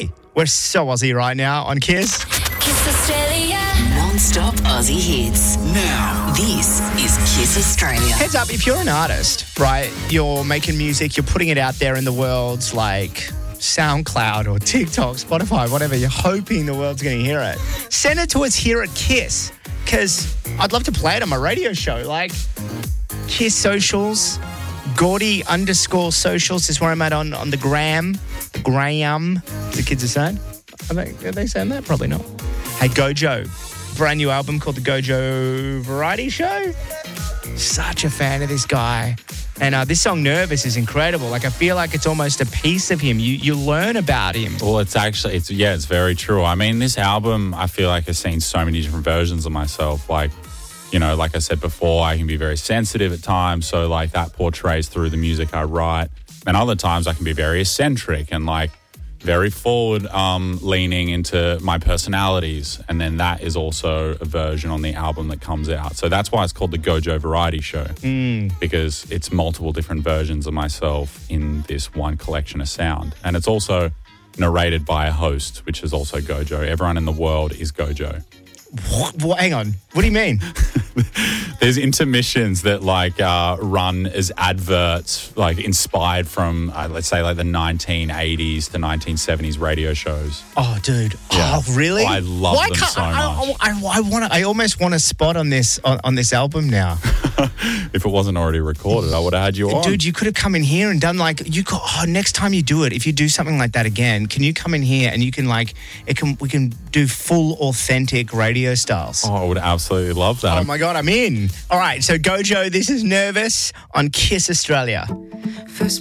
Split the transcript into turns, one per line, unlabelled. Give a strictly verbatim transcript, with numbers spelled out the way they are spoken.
Hey, we're so Aussie right now on Kiss.
Kiss Australia.
Non-stop Aussie hits. Now, this is Kiss Australia.
Heads up, if you're an artist, right, you're making music, you're putting it out there in the world like SoundCloud or TikTok, Spotify, whatever, you're hoping the world's going to hear it. Send it to us here at Kiss, because I'd love to play it on my radio show. Like, Kiss socials, Gordy underscore socials is where I'm at on, on the gram. The gram, the kids are saying. Are they, are they saying that? Probably not. Hey, Gojo. Brand new album called The Gojo Variety Show. Such a fan of this guy. And uh, this song, Nervous, is incredible. Like, I feel like it's almost a piece of him. You you learn about him.
Well, it's actually, it's yeah, it's very true. I mean, this album, I feel like I've seen so many different versions of myself. Like, you know, like I said before, I can be very sensitive at times. So, like, that portrays through the music I write. And other times I can be very eccentric and, like, very forward um, leaning into my personalities. And then that is also a version on the album that comes out. So that's why it's called the Gojo Variety Show,
mm.
because it's multiple different versions of myself in this one collection of sound. And it's also narrated by a host, which is also Gojo. Everyone in the world is Gojo.
What? What? Hang on. What do you mean?
There's intermissions that like uh, run as adverts, like inspired from, uh, let's say, like the nineteen eighties to nineteen seventies radio shows.
Oh, dude.
Yeah.
Oh, really?
I love
Why
them
can't,
so
I,
much.
I, I, I want. I almost want a spot on this on, on this album now.
If it wasn't already recorded, I would have had you on.
Dude, you could have come in here and done like you. Could, oh, next time you do it, if you do something like that again, can you come in here and you can like it can we can do full authentic radio styles.
Oh, I would absolutely love that.
Oh my God, I'm in. All right, so Gojo, this is Nervous on Kiss Australia.
First